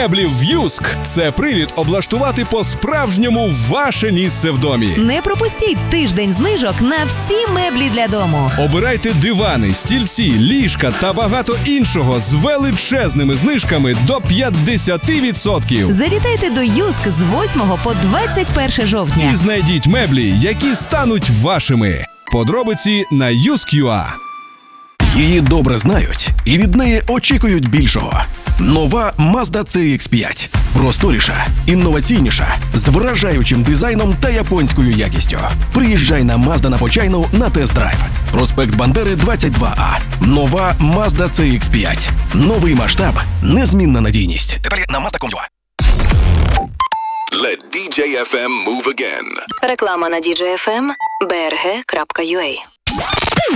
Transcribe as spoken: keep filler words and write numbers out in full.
Меблі в Юск – це привід облаштувати по-справжньому ваше місце в домі. Не пропустіть тиждень знижок на всі меблі для дому. Обирайте дивани, стільці, ліжка та багато іншого з величезними знижками до п'ятдесят відсотків. Завітайте до Юск з восьмого по двадцять перше жовтня. І знайдіть меблі, які стануть вашими. Подробиці на юск крапка ю а. Її добре знають і від неї очікують більшого. Нова Mazda ці ікс п'ять. Просторіша, інноваційніша, з вражаючим дизайном та японською якістю. Приїжджай на Mazda на Почайну на тест-драйв. Проспект Бандери, двадцять два А. Нова Mazda ці ікс п'ять. Новий масштаб, незмінна надійність. Деталі на mazda крапка ком крапка ю а. Let ді джей еф ем move again. Реклама на ді джей еф ем бе ер ге крапка ю а.